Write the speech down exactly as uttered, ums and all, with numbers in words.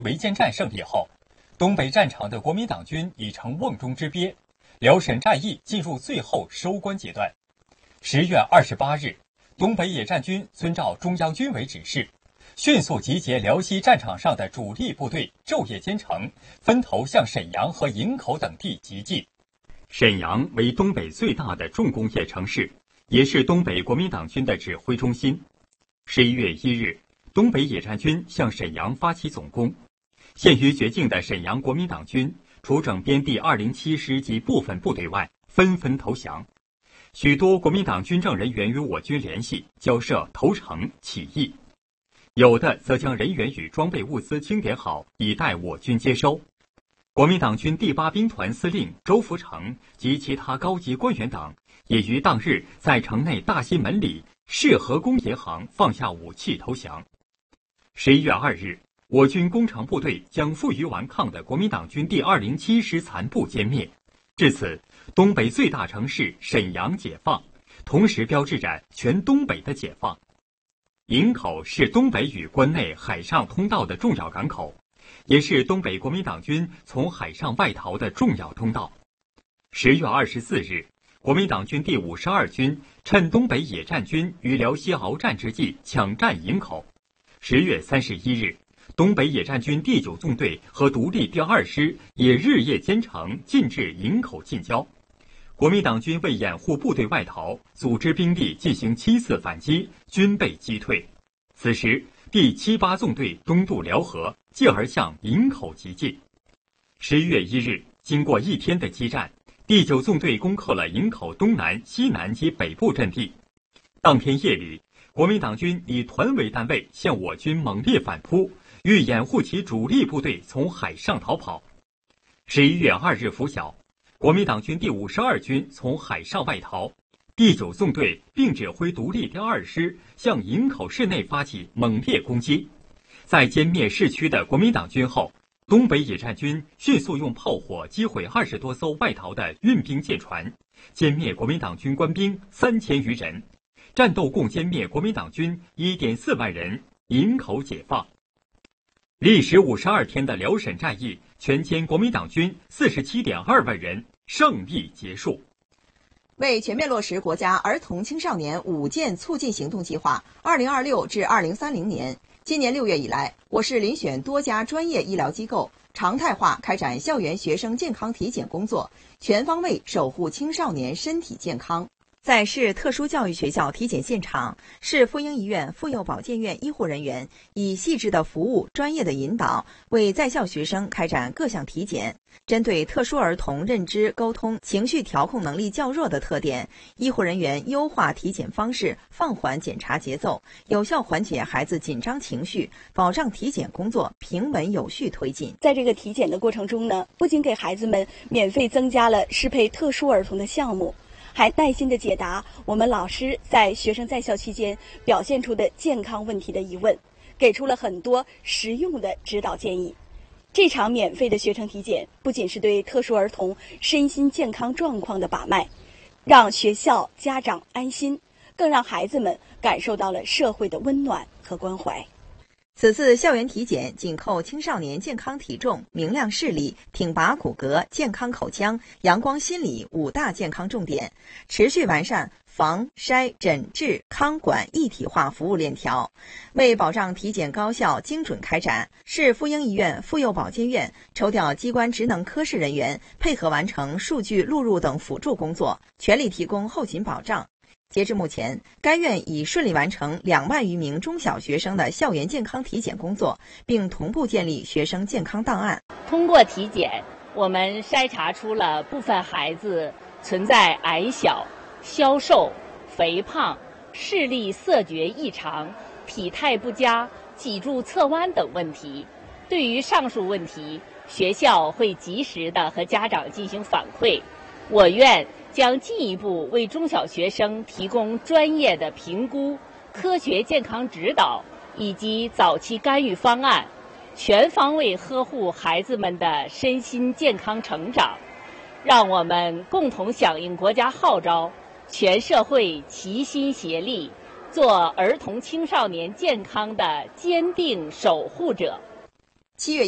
围歼战胜利后，东北战场的国民党军已成瓮中之鳖，辽沈战役进入最后收官阶段。十月二十八日，东北野战军遵照中央军委指示，迅速集结辽西战场上的主力部队，昼夜兼程，分头向沈阳和营口等地急进。沈阳为东北最大的重工业城市，也是东北国民党军的指挥中心。十一月一日，东北野战军向沈阳发起总攻。陷于绝境的沈阳国民党军，除整编第二零七师及部分部队外，纷纷投降。许多国民党军政人员与我军联系，交涉投诚起义，有的则将人员与装备物资清点好，以待我军接收。国民党军第八兵团司令周福成及其他高级官员等，也于当日在城内大西门里市河工业行放下武器投降。十一月二日，我军工程部队将负隅顽抗的国民党军第二零七师残部歼灭。至此，东北最大城市沈阳解放，同时标志着全东北的解放。营口是东北与关内海上通道的重要港口，也是东北国民党军从海上外逃的重要通道。十月二十四日，国民党军第五十二军趁东北野战军于辽西鏖战之际抢占营口。十月三十一日，东北野战军第九纵队和独立第二师也日夜兼程进至营口近郊。国民党军为掩护部队外逃，组织兵力进行七次反击，均被击退。此时，第七八纵队东渡辽河，继而向营口急进。十一月一日，经过一天的激战，第九纵队攻克了营口东南、西南及北部阵地。当天夜里，国民党军以团为单位向我军猛烈反扑，欲掩护其主力部队从海上逃跑。十一月二日拂晓，国民党军第五十二军从海上外逃，第九纵队并指挥独立第二师向营口市内发起猛烈攻击。在歼灭市区的国民党军后，东北野战军迅速用炮火击毁二十多艘外逃的运兵舰船，歼灭国民党军官兵三千余人，战斗共歼灭国民党军一点四万人，营口解放。历时五十二天的辽沈战役，全歼国民党军四十七点二万人，胜利结束。 为全面落实国家儿童青少年五健促进行动计划二零二六至二零三零年，今年六月以来，我市遴选多家专业医疗机构，常态化开展校园学生健康体检工作，全方位守护青少年身体健康。在市特殊教育学校体检现场，市妇婴医院妇幼保健院医护人员以细致的服务、专业的引导，为在校学生开展各项体检。针对特殊儿童认知、沟通、情绪调控能力较弱的特点，医护人员优化体检方式，放缓检查节奏，有效缓解孩子紧张情绪，保障体检工作平稳有序推进。 在这个体检的过程中呢，不仅给孩子们免费增加了适配特殊儿童的项目，还耐心地解答我们老师在学生在校期间表现出的健康问题的疑问，给出了很多实用的指导建议。这场免费的学生体检不仅是对特殊儿童身心健康状况的把脉，让学校家长安心，更让孩子们感受到了社会的温暖和关怀。 此次校园体检紧扣青少年健康体重、明亮视力、挺拔骨骼、健康口腔、阳光心理五大健康重点，持续完善防筛诊治康管一体化服务链条。为保障体检高效精准开展，市妇婴医院妇幼保健院抽调机关职能科室人员，配合完成数据录入等辅助工作，全力提供后勤保障。截至目前，该院已顺利完成两万余名中小学生的校园健康体检工作，并同步建立学生健康档案。 通过体检，我们筛查出了部分孩子存在矮小、消瘦、肥胖、视力色觉异常、体态不佳、脊柱侧弯等问题。对于上述问题，学校会及时的和家长进行反馈。我院将进一步为中小学生提供专业的评估、科学健康指导以及早期干预方案，全方位呵护孩子们的身心健康成长。让我们共同响应国家号召，全社会齐心协力，做儿童青少年健康的坚定守护者。 七月